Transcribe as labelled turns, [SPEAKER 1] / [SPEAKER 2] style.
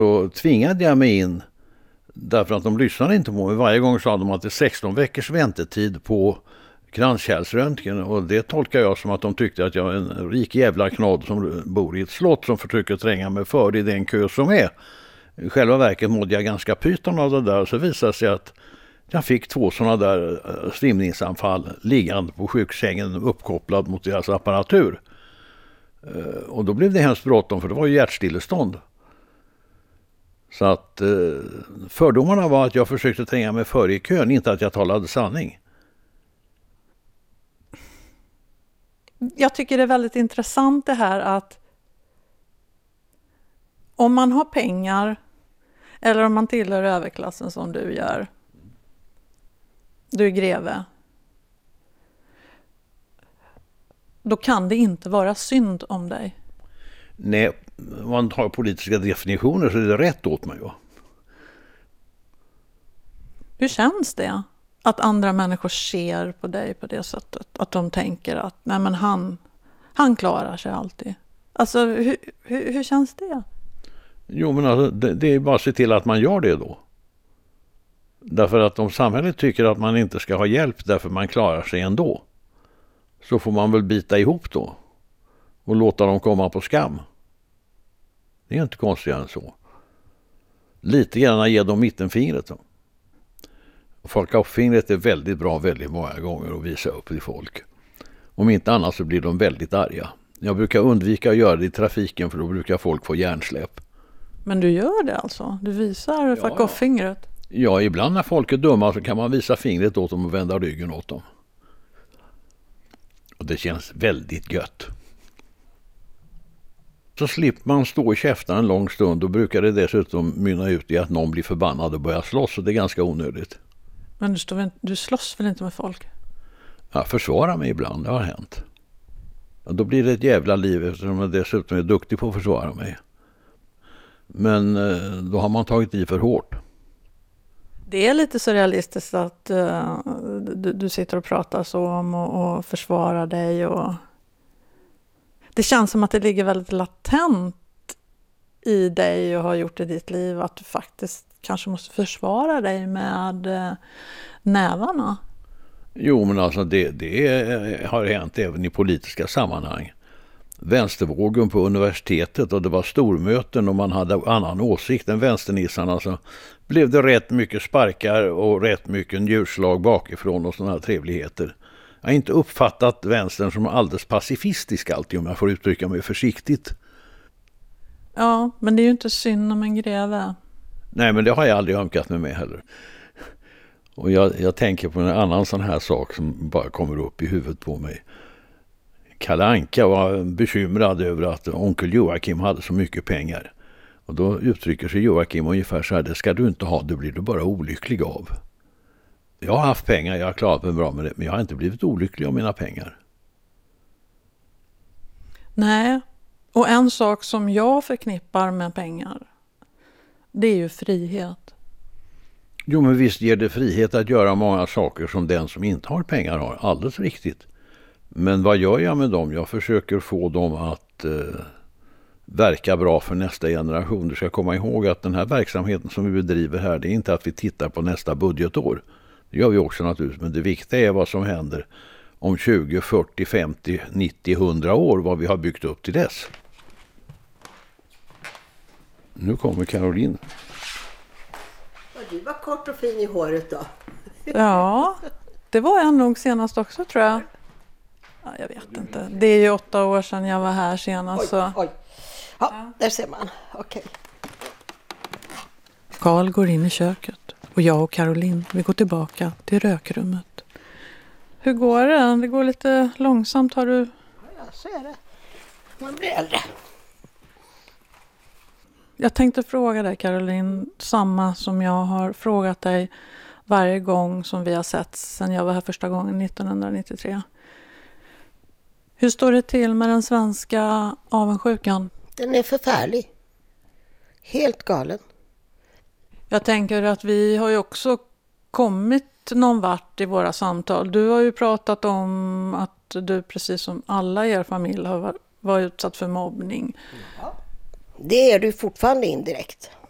[SPEAKER 1] Då tvingade jag mig in därför att de lyssnade inte på mig. Varje gång sa de att det är 16 veckors väntetid på kranskärlsröntgen, och det tolkar jag som att de tyckte att jag är en rik jävla knodd som bor i ett slott som försöker tränga mig för i den kö som är. I själva verket mådde jag ganska pyton av det där, och så visade sig att jag fick 2 sådana där slimningsanfall liggande på sjuksängen uppkopplad mot deras apparatur. Och då blev det hemskt bråttom, för det var ju hjärtstillestånd. Så att fördomarna var att jag försökte tränga mig före i kön, inte att jag talade sanning.
[SPEAKER 2] Jag tycker det är väldigt intressant det här att om man har pengar eller om man tillhör överklassen som du gör, du är greve, då kan det inte vara synd om dig.
[SPEAKER 1] Nej, man har politiska definitioner så är det rätt åt mig. Ja.
[SPEAKER 2] Hur känns det att andra människor ser på dig på det sättet? Att de tänker att nej, men han klarar sig alltid. Alltså hur känns det?
[SPEAKER 1] Jo, men alltså, det är bara att se till att man gör det då. Därför att om samhället tycker att man inte ska ha hjälp därför man klarar sig ändå, så får man väl bita ihop då och låta dem komma på skam. Det är inte konstigare än så. Lite grann ge dem mittenfingret då. Fuck-off-fingret är väldigt bra väldigt många gånger att visa upp till folk. Om inte annat så blir de väldigt arga. Jag brukar undvika att göra det i trafiken, för då brukar folk få hjärnsläpp.
[SPEAKER 2] Men du gör det alltså? Du visar fuck-off-fingret?
[SPEAKER 1] Ja, ibland när folk är dumma så kan man visa fingret åt dem och vända ryggen åt dem. Och det känns väldigt gött. Så slipper man stå i käften en lång stund, och brukar det dessutom mynna ut i att någon blir förbannad och börjar slåss, och det är ganska onödigt.
[SPEAKER 2] Men du slåss väl inte med folk?
[SPEAKER 1] Jag försvarar mig ibland, det har hänt. Och då blir det ett jävla liv eftersom jag dessutom är duktig på att försvara mig. Men då har man tagit i för hårt.
[SPEAKER 2] Det är lite surrealistiskt att du sitter och pratar så om och försvarar dig. Och det känns som att det ligger väldigt latent i dig och har gjort i ditt liv att du faktiskt kanske måste försvara dig med nävarna.
[SPEAKER 1] Jo, men alltså det har hänt även i politiska sammanhang. Vänstervågen på universitetet, och det var stormöten och man hade annan åsikt än vänsternissarna, så blev det rätt mycket sparkar och rätt mycket njurslag bakifrån och sådana här trevligheter. Jag har inte uppfattat vänstern som alldeles pacifistisk alltid, om jag får uttrycka mig försiktigt.
[SPEAKER 2] Ja, men det är ju inte synd om en greve.
[SPEAKER 1] Nej, men det har jag aldrig ömkat mig med heller. Och jag tänker på en annan sån här sak som bara kommer upp i huvudet på mig. Kalle Anka var bekymrad över att onkel Joakim hade så mycket pengar. Och då uttrycker sig Joakim ungefär så här: det ska du inte ha, det blir du bara olycklig av. Jag har haft pengar, jag har klarat mig bra med det, men jag har inte blivit olycklig av mina pengar.
[SPEAKER 2] Nej, och en sak som jag förknippar med pengar, det är ju frihet.
[SPEAKER 1] Jo, men visst ger det frihet att göra många saker som den som inte har pengar har, alldeles riktigt. Men vad gör jag med dem? Jag försöker få dem att verka bra för nästa generation. Du ska komma ihåg att den här verksamheten som vi bedriver här, det är inte att vi tittar på nästa budgetår. Det gör vi också naturligtvis, men det viktiga är vad som händer om 20, 40, 50, 90, 100 år, vad vi har byggt upp till dess. Nu kommer Caroline.
[SPEAKER 3] Du var kort och fin i håret då.
[SPEAKER 2] Ja, det var jag nog senast också, tror jag. Ja, jag vet inte. Det är ju 8 år sedan jag var här senast.
[SPEAKER 3] Oj. Ja, där ser man. Okej.
[SPEAKER 2] Karl går in i köket och jag och Caroline, vi går tillbaka till rökrummet. Hur går det? Det går lite långsamt, har du?
[SPEAKER 3] Ja, så är det. Man blir äldre.
[SPEAKER 2] Jag tänkte fråga dig, Caroline, samma som jag har frågat dig varje gång som vi har sett sedan jag var här första gången 1993. Hur står det till med den svenska avundsjukan?
[SPEAKER 3] Den är förfärlig. Helt galen.
[SPEAKER 2] Jag tänker att vi har ju också kommit någon vart i våra samtal. Du har ju pratat om att du, precis som alla i er familj, har varit utsatt för mobbning.
[SPEAKER 3] Ja. Det är du fortfarande indirekt.